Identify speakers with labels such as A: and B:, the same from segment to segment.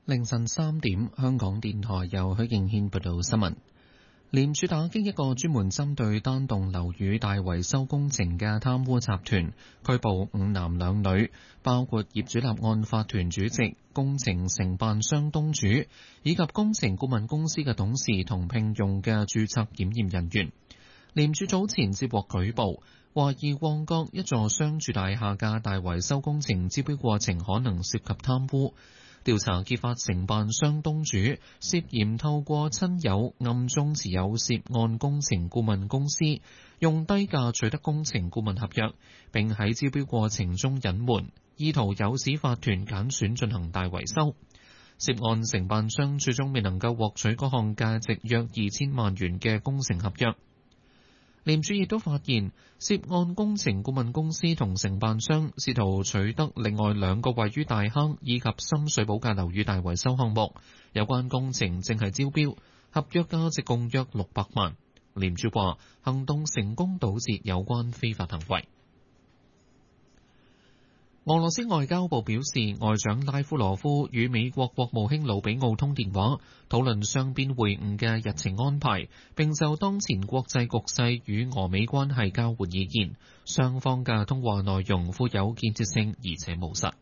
A: 凌晨3點，香港電台由許敬軒報道新聞。廉署打擊一個專門針對單棟樓宇大維修工程嘅貪污集團，拘捕5男2女，包括業主立案法團主席、工程承辦商東主以及工程顧問公司嘅董事同聘用嘅註冊檢驗人員。廉署早前接獲舉報，懷疑旺角一座商住大廈嘅大維修工程招標過程可能涉及貪污。調查揭發承辦商東主涉嫌透過親友暗中持有涉案工程顧問公司，用低價取得工程顧問合約，並喺招標過程中隱瞞，意圖誘使法團揀選進行大維修。涉案承辦商最終未能夠獲取嗰項價值約2000萬元嘅工程合約。廉署亦都發現，涉案工程顧問公司同承辦商試圖取得另外2個位於大坑以及深水埗嘅樓宇大維修項目，有關工程正係招標，合約價值共約600萬。廉署話，行動成功堵截有關非法行為。俄羅斯外交部表示，外長拉夫羅夫與美國國務卿魯比奧通電話，討論雙邊會晤嘅日程安排，並就當前國際局勢與俄美關係交換意見。雙方嘅通話內容富有建設性而且務實。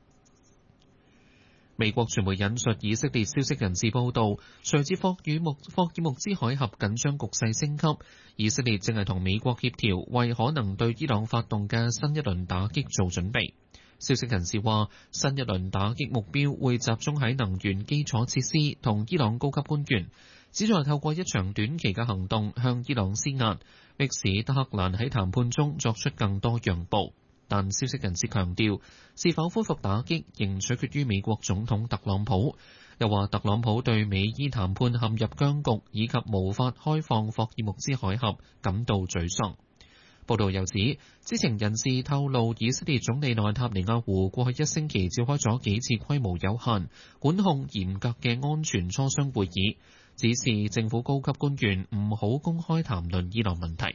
A: 美國傳媒引述以色列消息人士報道，隨住霍爾木茲海峽緊張局勢升級，以色列正係同美國協調，為可能對伊朗發動嘅新一輪打擊做準備。消息人士話，新一輪打擊目標會集中喺能源基礎設施同伊朗高級官員，旨在透過一場短期嘅行動向伊朗施壓，迫使德黑蘭喺談判中作出更多讓步。但消息人士強調，是否恢復打擊仍取決於美國總統特朗普。又話特朗普對美伊談判陷入僵局以及無法開放霍爾木茲海峽感到沮喪。報道又指，知情人士透露，以色列總理內塔尼亞胡過去1星期召開咗幾次規模有限、管控嚴格嘅安全磋商會議，指示政府高級官員唔好公開談論伊朗問題。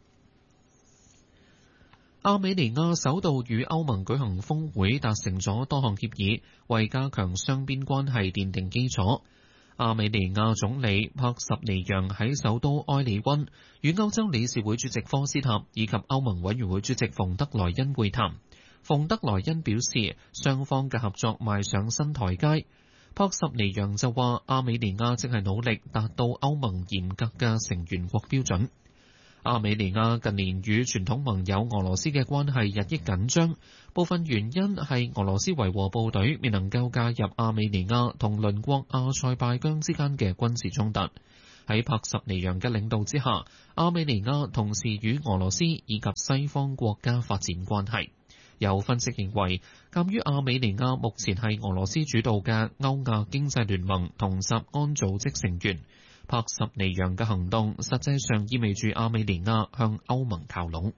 A: 亞美尼亞首度與歐盟舉行峰會，達成咗多項協議，為加強雙邊關係奠定基礎。亞美尼亞總理帕什尼揚喺首都埃里溫與歐洲理事會主席科斯塔以及歐盟委員會主席馮德萊恩會談。馮德萊恩表示，雙方嘅合作邁上新台階。帕什尼揚就話，亞美尼亞正係努力達到歐盟嚴格嘅成員國標準。亞美尼亞近年與傳統盟友俄羅斯嘅關係日益緊張，部分原因係俄羅斯維和部隊未能夠介入亞美尼亞同鄰國阿塞拜疆之間嘅軍事衝突。喺帕什尼揚嘅領導之下，亞美尼亞同時與俄羅斯以及西方國家發展關係。有分析認為，鑑於亞美尼亞目前係俄羅斯主導嘅歐亞經濟聯盟同集安組織成員，帕什尼揚嘅行動實際上意味住亞美尼亞向歐盟靠攏。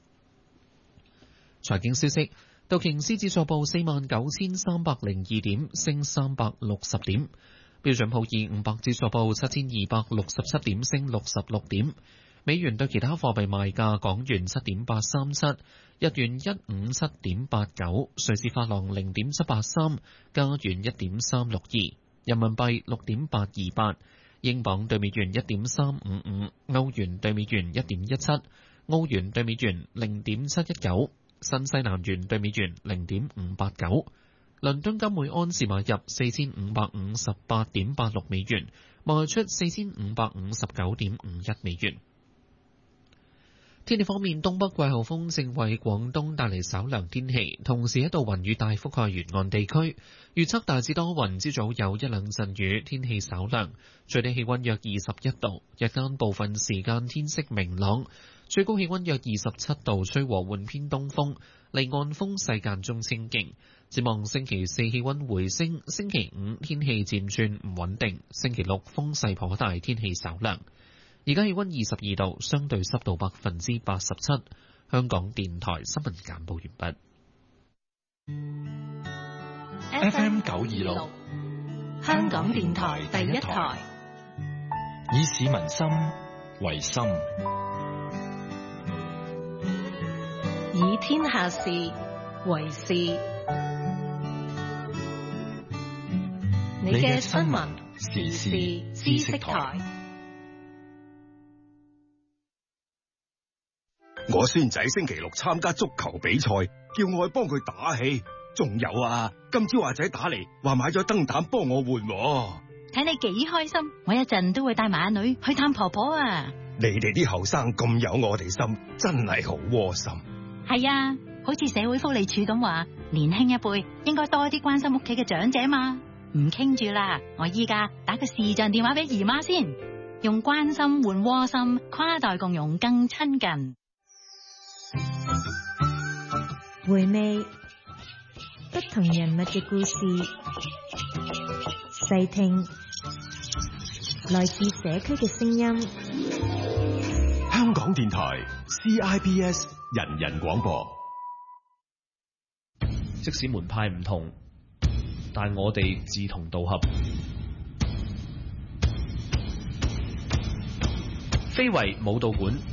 A: 財經消息，道瓊斯指數報49,302點，升360點；標準普爾500指數報7,267點，升66點。美元對其他貨幣賣價：港元7.837，日元157.89，瑞士法郎0.783，加元1.362，人民幣6.828。英鎊對美元1.355，歐元對美元1.17，澳元對美元0.719，新西蘭元對美元0.589。倫敦金每安士買入4558.86美元，賣出4559.51美元。天氣方面，東北季候風正為廣東帶嚟稍涼天氣，同時一道雲雨帶覆蓋沿岸地區。預測大致多雲，朝早有1、2陣雨，天氣稍涼，最低氣溫約21度，日間部分時間天色明朗，最高氣溫約27度，吹和緩偏東風，離岸風勢間中清勁。展望星期4氣溫回升，星期5天氣漸轉唔穩定，星期6風勢頗大，天氣稍涼。而家氣溫22度，相對濕度87%。香港電台新聞簡報完畢。
B: FM 926，香港電台第一台，以市民心為心，
C: 以天下事為事。 你嘅新聞時事知識台。
D: 我孫仔星期六參加足球比賽，叫我去幫佢打氣。仲有啊，今朝阿仔打嚟話買咗燈膽幫我換喎。
E: 睇你幾開心，我一陣都會帶埋阿女去探婆婆啊！
D: 你哋啲後生咁有我哋心，真係好窩心。
E: 係啊，好似社會福利署咁話，年輕一輩應該多啲關心屋企嘅長者嘛。唔傾住啦，我依家打個視像電話俾姨媽先，用關心換窩心，跨代共融更親近。
F: 回味不同人物嘅故事，細聽來自社區嘅聲音。
B: 香港電台 CIBS 人人廣播。
G: 即使門派唔同，但我哋志同道合。非遺舞蹈館